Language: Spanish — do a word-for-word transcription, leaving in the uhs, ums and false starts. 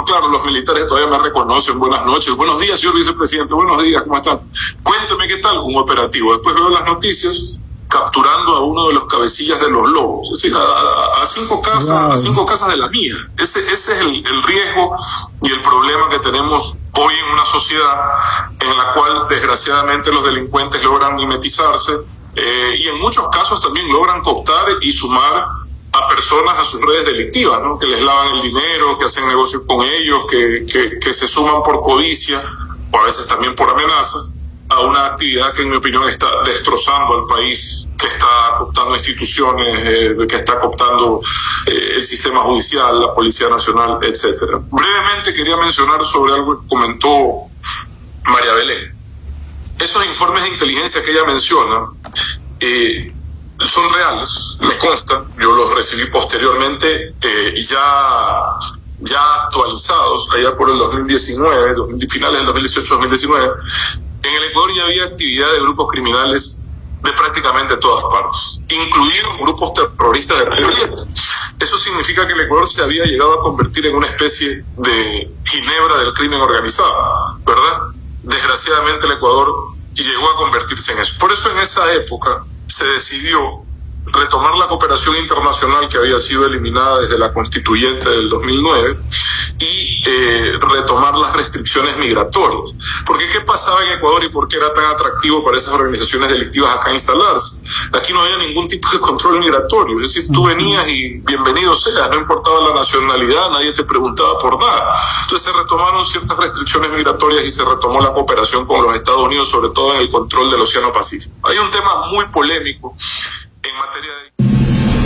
teléfono. Claro, los militares todavía me reconocen. Buenas noches, buenos días, señor vicepresidente, buenos días, ¿cómo están? Cuénteme qué tal un operativo. Después veo las noticias capturando a uno de los cabecillas de los lobos, es decir, a, a cinco casas, wow. a cinco casas de la mía. Ese, ese es el, el riesgo y el problema que tenemos hoy en una sociedad en la cual desgraciadamente los delincuentes logran mimetizarse eh, y en muchos casos también logran cooptar y sumar a personas a sus redes delictivas, ¿no? Que les lavan el dinero, que hacen negocios con ellos, que, que, que se suman por codicia o a veces también por amenazas a una actividad que en mi opinión está destrozando al país, que está cooptando instituciones, eh, que está cooptando eh, el sistema judicial, la Policía Nacional, etcétera. Brevemente quería mencionar sobre algo que comentó María Belén. Esos informes de inteligencia que ella menciona eh, son reales, me consta, yo los recibí posteriormente eh, ya, ya actualizados, allá por el dos mil diecinueve, finales del dos mil dieciocho dos mil diecinueve. En el Ecuador ya había actividad de grupos criminales de prácticamente todas partes, incluidos grupos terroristas de Reviet. Eso significa que el Ecuador se había llegado a convertir en una especie de Ginebra del crimen organizado, ¿verdad? Desgraciadamente el Ecuador llegó a convertirse en eso. Por eso en esa época se decidió retomar la cooperación internacional que había sido eliminada desde la constituyente del dos mil nueve y eh, retomar las restricciones migratorias. Porque ¿qué pasaba en Ecuador y por qué era tan atractivo para esas organizaciones delictivas acá instalarse? Aquí no había ningún tipo de control migratorio, es decir, tú venías y bienvenido seas, no importaba la nacionalidad, nadie te preguntaba por nada. Entonces se retomaron ciertas restricciones migratorias y se retomó la cooperación con los Estados Unidos, sobre todo en el control del Océano Pacífico. Hay un tema muy polémico en materia de...